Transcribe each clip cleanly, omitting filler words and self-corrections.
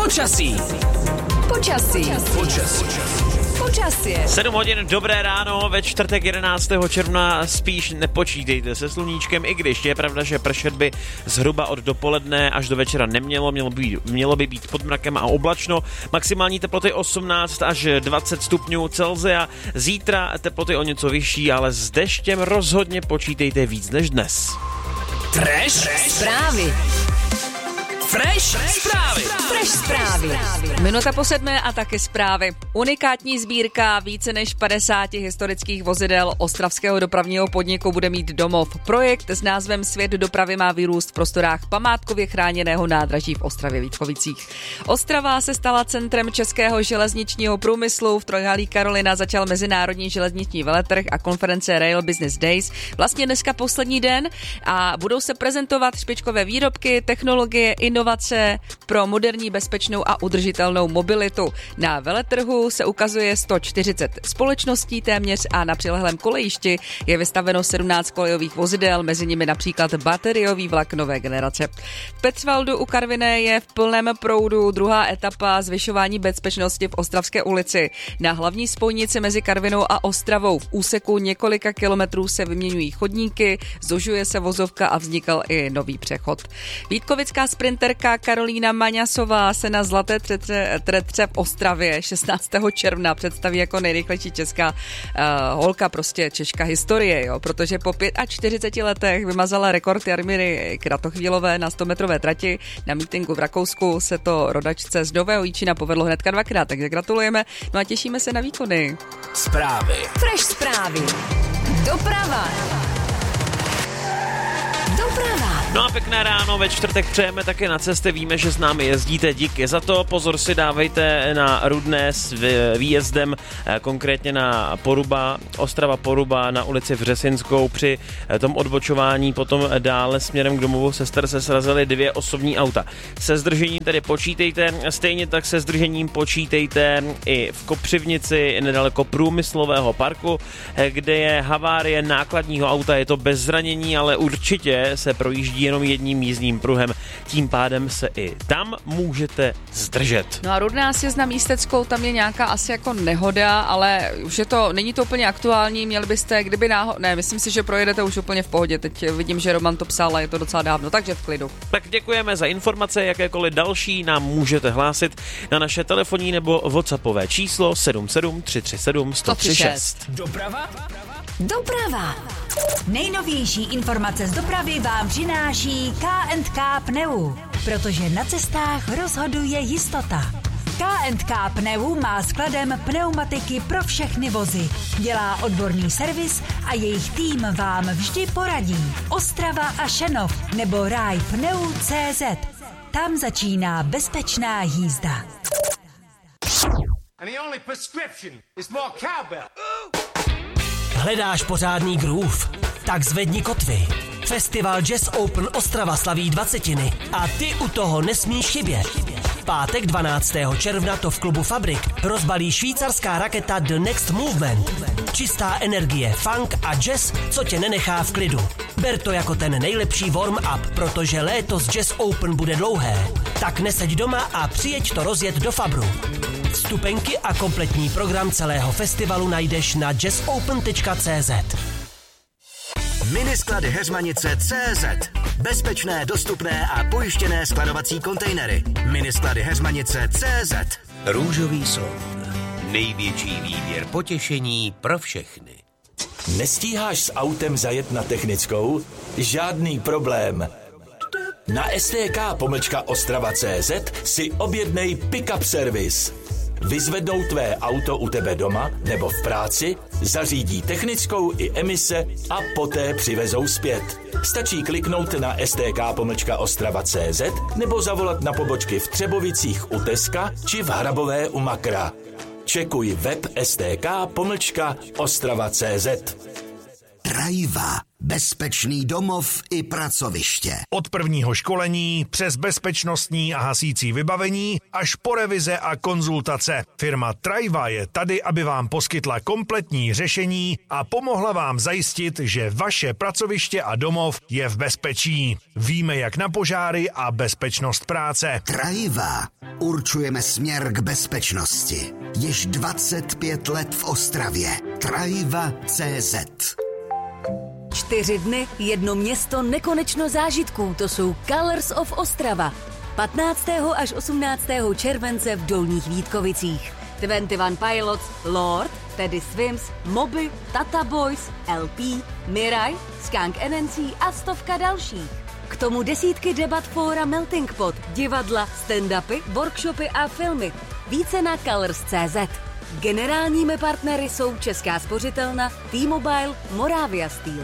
Počasí. 7 hodin, dobré ráno, ve čtvrtek 11. června spíš nepočítejte se sluníčkem, i když je pravda, že pršet by zhruba od dopoledne až do večera nemělo, mělo by být pod mrakem a oblačno, maximální teploty 18 až 20 stupňů Celsia, zítra teploty o něco vyšší, ale s deštěm rozhodně počítejte víc než dnes. Trash zprávy. Fresh zprávy. Minuta po 7 a taky zprávy. Unikátní sbírka více než 50 historických vozidel ostravského dopravního podniku bude mít domov. Projekt s názvem Svět dopravy má vyrůst v prostorách památkově chráněného nádraží v Ostravě-Vítkovicích. Ostrava se stala centrem českého železničního průmyslu. V Trojhalí Karolina začal mezinárodní železniční veletrh a konference Rail Business Days. Vlastně dneska poslední den a budou se prezentovat špičkové výrobky, technologie, inovace pro moderní, bezpečnou a udržitelnou mobilitu. Na veletrhu se ukazuje 140 společností téměř a na přilehlém kolejišti je vystaveno 17 kolejových vozidel, mezi nimi například bateriový vlak nové generace. V Petzvaldu u Karviné je v plném proudu druhá etapa zvyšování bezpečnosti v Ostravské ulici. Na hlavní spojnici mezi Karvinou a Ostravou v úseku několika kilometrů se vyměňují chodníky, zužuje se vozovka a vznikl i nový přechod. Vítkovická sprinterka Karolína Maňasová se na zlaté tretře v Ostravě 16. června představí jako nejrychlejší česká holka, prostě česká historie, jo, protože po 45 letech vymazala rekord Jarmíry Kratochvílové na 100-metrové trati. Na mítinku v Rakousku se to rodačce z Nového Jičína povedlo hnedka dvakrát, takže gratulujeme, no a těšíme se na výkony. Fresh zprávy. Doprava. No a pěkné ráno, ve čtvrtek přejeme také na cestě, víme, že s námi jezdíte, díky za to, pozor si dávejte na Rudné s výjezdem, konkrétně na Poruba, Ostrava Poruba na ulici Vřesinskou, při tom odbočování potom dále směrem k domovu sester se srazily 2 osobní auta. Se zdržením tedy počítejte, stejně tak se zdržením počítejte i v Kopřivnici, nedaleko průmyslového parku, kde je havárie nákladního auta, je to bez zranění, ale určitě se projíždí jenom jedním jízdním pruhem, tím pádem se i tam můžete zdržet. No a Rudná sjezd na Místeckou, tam je nějaká asi jako nehoda, ale už je to, není to úplně aktuální, měli byste, kdyby myslím si, že projedete už úplně v pohodě, teď vidím, že Roman to psal a je to docela dávno, takže v klidu. Tak děkujeme za informace, jakékoliv další nám můžete hlásit na naše telefonní nebo WhatsAppové číslo 77 337 136. Doprava. Nejnovější informace z dopravy vám přináší K&K Pneu, protože na cestách rozhoduje jistota. K&K Pneu má skladem pneumatiky pro všechny vozy. Dělá odborný servis a jejich tým vám vždy poradí. Ostrava a Šenov nebo RajPneu.cz. Tam začíná bezpečná jízda. Hledáš pořádný groove? Tak zvedni kotvy. Festival Jazz Open Ostrava slaví 20 a ty u toho nesmíš chybět. Pátek 12. června to v klubu Fabrik rozbalí švýcarská raketa The Next Movement. Čistá energie, funk a jazz, co tě nenechá v klidu. Ber to jako ten nejlepší warm-up, protože léto z Jazz Open bude dlouhé. Tak neseď doma a přijeď to rozjet do Fabru. Vstupenky a kompletní program celého festivalu najdeš na jazzopen.cz. Minisklady Heřmanice CZ. Bezpečné, dostupné a pojištěné skladovací kontejnery. Minisklady Heřmanice CZ. Růžový slon. Největší výběr potěšení pro všechny. Nestíháš s autem zajet na technickou? Žádný problém. Na stk-ostrava.cz si objednej pick-up servis. Vyzvednou tvé auto u tebe doma nebo v práci, zařídí technickou i emise a poté přivezou zpět. Stačí kliknout na stk-ostrava.cz nebo zavolat na pobočky v Třebovicích u Teska či v Hrabové u Makra. Čekuj web stk-ostrava.cz. Drive. Bezpečný domov i pracoviště. Od prvního školení přes bezpečnostní a hasící vybavení až po revize a konzultace. Firma Trajva je tady, aby vám poskytla kompletní řešení a pomohla vám zajistit, že vaše pracoviště a domov je v bezpečí. Víme jak na požáry a bezpečnost práce. Trajva. Určujeme směr k bezpečnosti. Již 25 let v Ostravě. Trajva.cz 4 dny, 1 město, nekonečno zážitků. To jsou Colors of Ostrava. 15. až 18. července v Dolních Vítkovicích. 21 Pilots, Lord, Teddy Swims, Moby, Tata Boys, LP, Mirai, Skunk NNC a stovka dalších. K tomu desítky debat fóra Melting Pot, divadla, stand-upy, workshopy a filmy. Více na Colors.cz. Generálními partnery jsou Česká spořitelna, T-Mobile, Moravia Steel.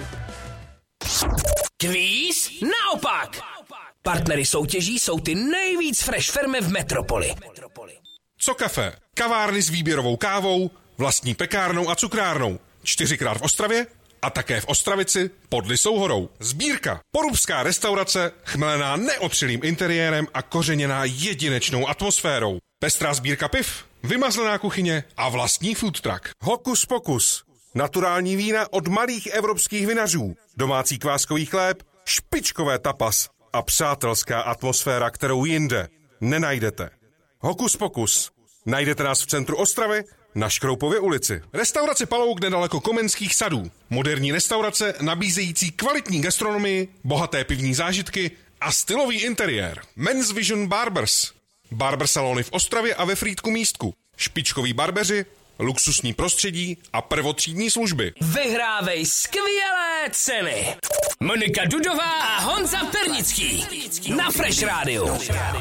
Kvíz? Naopak! Partnery soutěží jsou ty nejvíc fresh firmy v metropoli. Co kafe? Kavárny s výběrovou kávou, vlastní pekárnou a cukrárnou. 4krát v Ostravě a také v Ostravici pod Lysou horou. Sbírka. Porubská restaurace, chmelená neotřelým interiérem a kořeněná jedinečnou atmosférou. Pestrá sbírka piv, vymazlená kuchyně a vlastní food truck. Hokus pokus. Naturální vína od malých evropských vinařů. Domácí kváskový chléb, špičkové tapas a přátelská atmosféra, kterou jinde nenajdete. Hokus pokus. Najdete nás v centru Ostravy na Škroupově ulici. Restaurace Palouk nedaleko Komenských sadů. Moderní restaurace nabízející kvalitní gastronomii, bohaté pivní zážitky a stylový interiér. Men's Vision Barbers. Barber salony v Ostravě a ve Frýdku Místku. Špičkoví barbeři, luxusní prostředí a prvotřídní služby. Vyhrávej skvělé ceny. Monika Dudová a Honza Pernický na Fresh Rádiu.